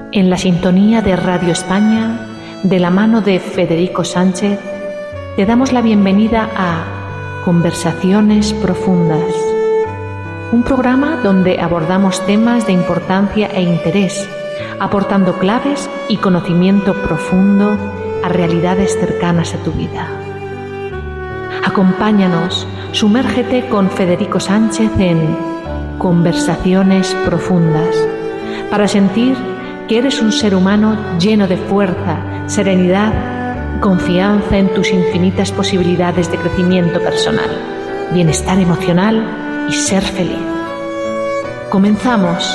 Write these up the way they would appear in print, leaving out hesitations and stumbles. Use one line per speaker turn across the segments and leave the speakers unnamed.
En la sintonía de Radio España, de la mano de Federico Sánchez, te damos la bienvenida a Conversaciones Profundas, un programa donde abordamos temas de importancia e interés, aportando claves y conocimiento profundo a realidades cercanas a tu vida. Acompáñanos, sumérgete con Federico Sánchez en Conversaciones Profundas, para sentir que eres un ser humano lleno de fuerza, serenidad, confianza en tus infinitas posibilidades de crecimiento personal, bienestar emocional y ser feliz. Comenzamos.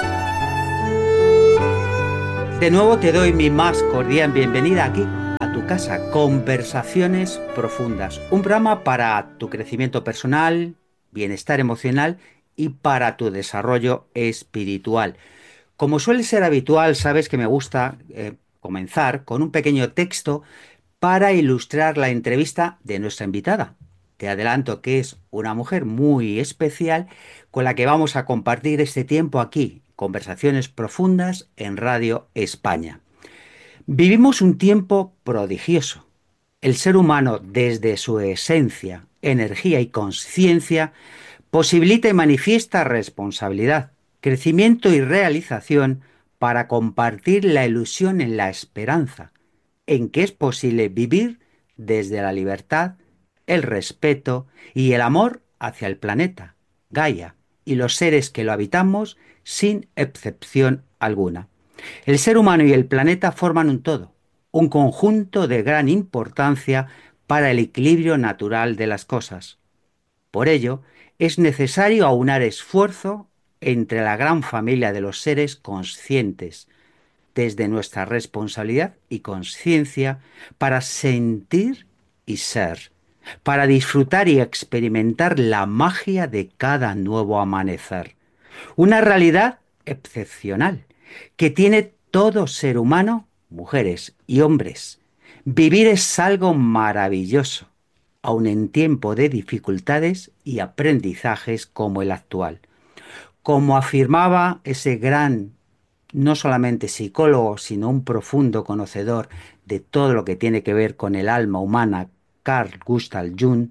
De nuevo te doy mi más cordial bienvenida aquí a tu casa, Conversaciones Profundas, un programa para tu crecimiento personal, bienestar emocional y para tu desarrollo espiritual. Como suele ser habitual, sabes que me gusta comenzar con un pequeño texto para ilustrar la entrevista de nuestra invitada. Te adelanto que es una mujer muy especial con la que vamos a compartir este tiempo aquí, Conversaciones Profundas en Radio España. Vivimos un tiempo prodigioso. El ser humano, desde su esencia, energía y conciencia, posibilita y manifiesta responsabilidad, crecimiento y realización para compartir la ilusión en la esperanza, en que es posible vivir desde la libertad, el respeto y el amor hacia el planeta, Gaia, y los seres que lo habitamos sin excepción alguna. El ser humano y el planeta forman un todo, un conjunto de gran importancia para el equilibrio natural de las cosas. Por ello, es necesario aunar esfuerzo entre la gran familia de los seres conscientes, desde nuestra responsabilidad y conciencia, para sentir y ser, para disfrutar y experimentar la magia de cada nuevo amanecer. Una realidad excepcional que tiene todo ser humano, mujeres y hombres. Vivir es algo maravilloso, aun en tiempo de dificultades y aprendizajes como el actual. Como afirmaba ese gran, no solamente psicólogo, sino un profundo conocedor de todo lo que tiene que ver con el alma humana, Carl Gustav Jung,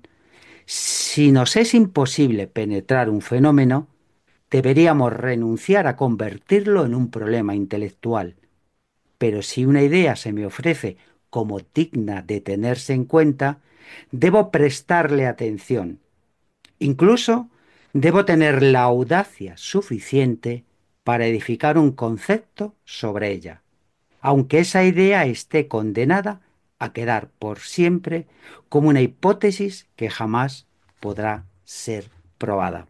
si nos es imposible penetrar un fenómeno, deberíamos renunciar a convertirlo en un problema intelectual. Pero si una idea se me ofrece como digna de tenerse en cuenta, debo prestarle atención. Incluso debo tener la audacia suficiente para edificar un concepto sobre ella, aunque esa idea esté condenada a quedar por siempre como una hipótesis que jamás podrá ser probada.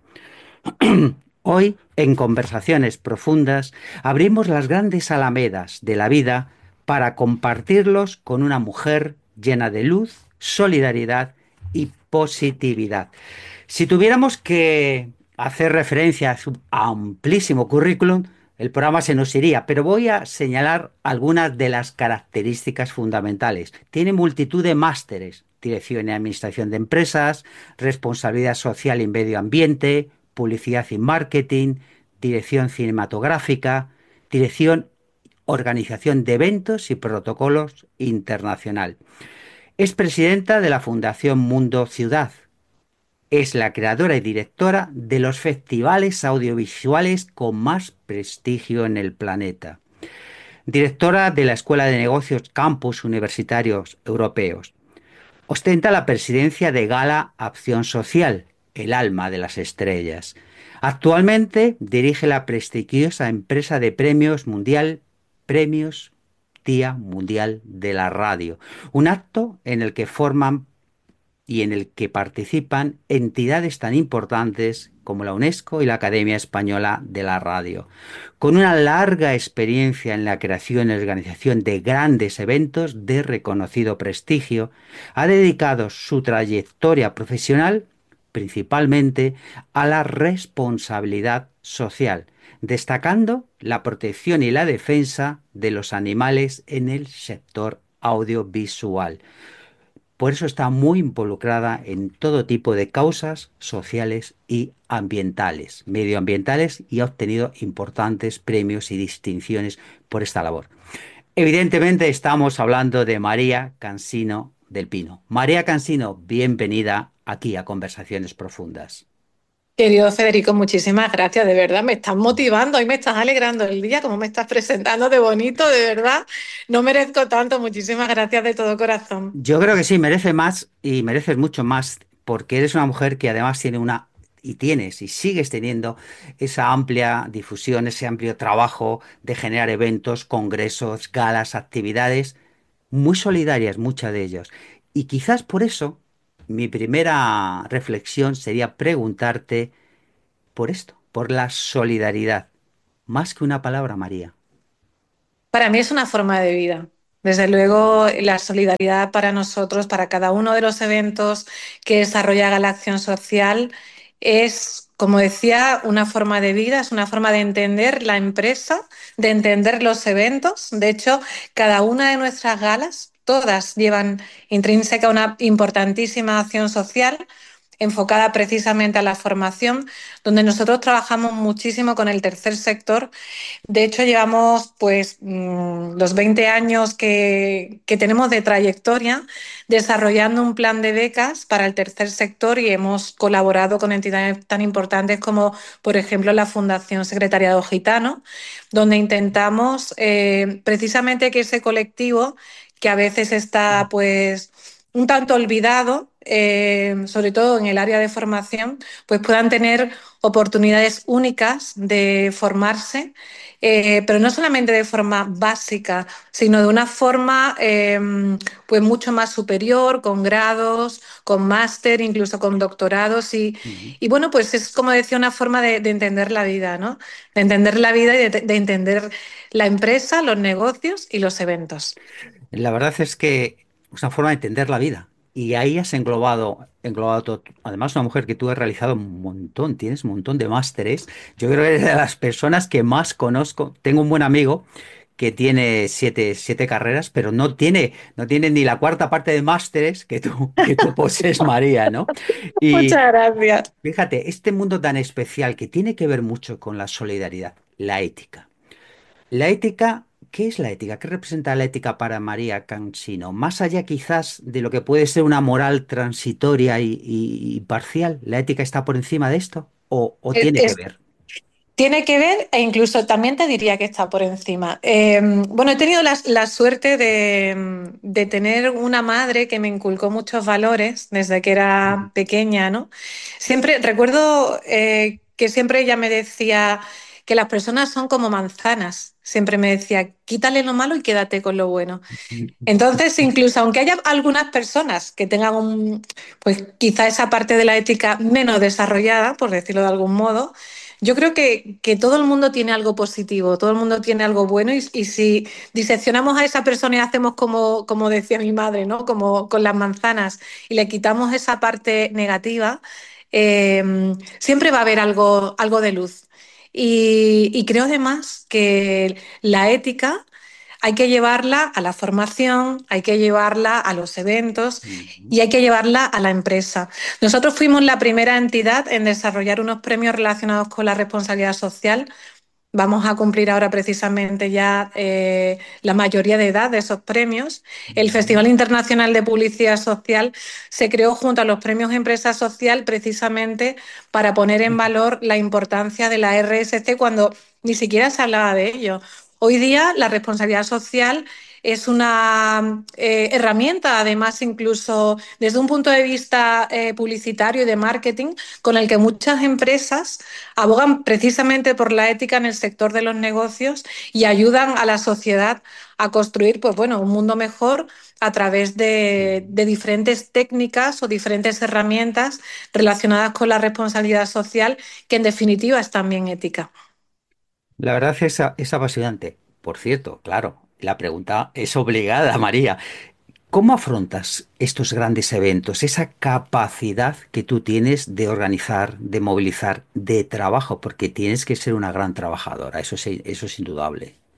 Hoy, en Conversaciones Profundas, abrimos las grandes alamedas de la vida para compartirlos con una mujer llena de luz, solidaridad y positividad. Si tuviéramos que hacer referencia a su amplísimo currículum, el programa se nos iría, pero voy a señalar algunas de las características fundamentales. Tiene multitud de másteres: dirección y administración de empresas, responsabilidad social y medio ambiente, publicidad y marketing, dirección cinematográfica, dirección, organización de eventos y protocolos internacional. Es presidenta de la Fundación Mundo Ciudad. Es la creadora y directora de los festivales audiovisuales con más prestigio en el planeta. Directora de la Escuela de Negocios Campus Universitarios Europeos. Ostenta la presidencia de Gala Acción Social, el alma de las estrellas. Actualmente dirige la prestigiosa empresa de premios mundial, Premios Día Mundial de la Radio, un acto en el que forman y en el que participan entidades tan importantes como la UNESCO y la Academia Española de la Radio. Con una larga experiencia en la creación y organización de grandes eventos de reconocido prestigio, ha dedicado su trayectoria profesional principalmente a la responsabilidad social, destacando la protección y la defensa de los animales en el sector audiovisual. Por eso está muy involucrada en todo tipo de causas sociales y ambientales, medioambientales, y ha obtenido importantes premios y distinciones por esta labor. Evidentemente estamos hablando de María Cansino del Pino. María Cansino, bienvenida aquí a Conversaciones Profundas.
Querido Federico, muchísimas gracias, de verdad, me estás motivando y me estás alegrando el día, como me estás presentando de bonito, de verdad, no merezco tanto, muchísimas gracias de todo corazón.
Yo creo que sí, merece más y mereces mucho más porque eres una mujer que además tiene y tienes y sigues teniendo esa amplia difusión, ese amplio trabajo de generar eventos, congresos, galas, actividades muy solidarias, muchas de ellos. Y quizás por eso mi primera reflexión sería preguntarte por esto, por la solidaridad, más que una palabra, María.
Para mí es una forma de vida. Desde luego, la solidaridad para nosotros, para cada uno de los eventos que desarrolla la acción social, es, como decía, una forma de vida, es una forma de entender la empresa, de entender los eventos. De hecho, cada una de nuestras galas, todas llevan intrínseca una importantísima acción social enfocada precisamente a la formación, donde nosotros trabajamos muchísimo con el tercer sector. De hecho, llevamos pues los 20 años que tenemos de trayectoria desarrollando un plan de becas para el tercer sector y hemos colaborado con entidades tan importantes como, por ejemplo, la Fundación Secretariado Gitano, donde intentamos precisamente que ese colectivo, que a veces está pues un tanto olvidado, sobre todo en el área de formación, pues puedan tener oportunidades únicas de formarse, pero no solamente de forma básica, sino de una forma pues mucho más superior, con grados, con máster, incluso con doctorados.
Ujú.
Y bueno, pues es como decía, una forma de entender la vida, ¿no? De entender la vida y de entender la empresa, los negocios y los eventos.
La verdad es que es una forma de entender la vida. Y ahí has englobado todo. Además, una mujer que tú has realizado un montón, tienes un montón de másteres. Yo creo que eres de las personas que más conozco. Tengo un buen amigo que tiene siete carreras, pero no tiene ni la cuarta parte de másteres que tú posees, María, ¿no? Y
Muchas gracias.
fíjate, este mundo tan especial que tiene que ver mucho con la solidaridad, la ética. La ética, ¿qué es la ética? ¿Qué representa la ética para María Cansino? Más allá quizás de lo que puede ser una moral transitoria y parcial, ¿la ética está por encima de esto? ¿O tiene que
Es,
ver?
Tiene que ver e incluso también te diría que está por encima. Bueno, he tenido la suerte de tener una madre que me inculcó muchos valores desde que
Ujú.
era pequeña, ¿no? Siempre recuerdo que siempre ella me decía que las personas son como manzanas. Siempre me decía, quítale lo malo y quédate con lo bueno. Entonces, incluso aunque haya algunas personas que tengan pues quizá esa parte de la ética menos desarrollada, por decirlo de algún modo, yo creo que todo el mundo tiene algo positivo, todo el mundo tiene algo bueno y si diseccionamos a esa persona y hacemos como decía mi madre, ¿no? Como con las manzanas y le quitamos esa parte negativa, siempre va a haber algo de luz. Y creo además que la ética hay que llevarla a la formación, hay que llevarla a los eventos
Ujú.
y hay que llevarla a la empresa. Nosotros fuimos la primera entidad en desarrollar unos premios relacionados con la responsabilidad social. Vamos a cumplir ahora precisamente ya la mayoría de edad de esos premios. El
Ujú.
Festival Internacional de Publicidad Social se creó junto a los premios Empresa Social precisamente para poner en valor la importancia de la RSC cuando ni siquiera se hablaba de ello. Hoy día la responsabilidad social es una herramienta, además, incluso desde un punto de vista publicitario y de marketing, con el que muchas empresas abogan precisamente por la ética en el sector de los negocios y ayudan a la sociedad a construir, pues bueno, un mundo mejor a través de diferentes técnicas o diferentes herramientas relacionadas con la responsabilidad social, que en definitiva es también ética.
La verdad es apasionante. Por cierto, claro, la pregunta es obligada, María. ¿Cómo afrontas estos grandes eventos, esa capacidad que tú tienes de organizar, de movilizar, de trabajo? Porque tienes que ser una gran trabajadora, eso es indudable.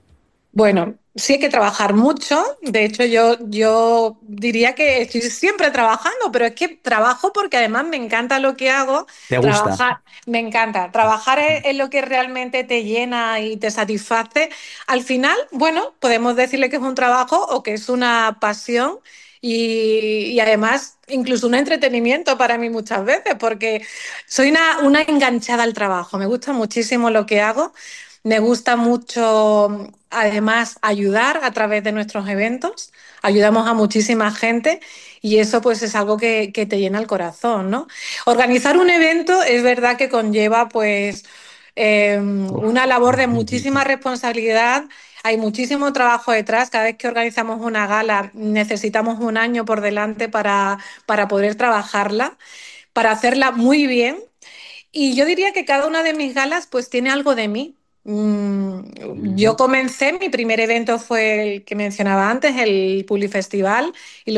Bueno, sí hay que trabajar mucho. De hecho, yo diría que estoy siempre trabajando, pero es que trabajo porque además me encanta lo que hago.
¿Te gusta?
Trabajar, me encanta. Trabajar es lo que realmente te llena y te satisface. Al final, bueno, podemos decirle que es un trabajo o que es una pasión y además incluso un entretenimiento para mí muchas veces, porque soy una enganchada al trabajo. Me gusta muchísimo lo que hago. Me gusta mucho, además, ayudar a través de nuestros eventos. Ayudamos a muchísima gente y eso pues es algo que te llena el corazón, ¿no? Organizar un evento es verdad que conlleva pues
Uf.
una labor de muchísima responsabilidad. Hay muchísimo trabajo detrás. Cada vez que organizamos una gala necesitamos un año por delante para poder trabajarla, para hacerla muy bien y yo diría que cada una de mis galas pues tiene algo de mí. Yo
Ujú.
comencé, mi primer evento fue el que mencionaba antes, el Publi Festival, y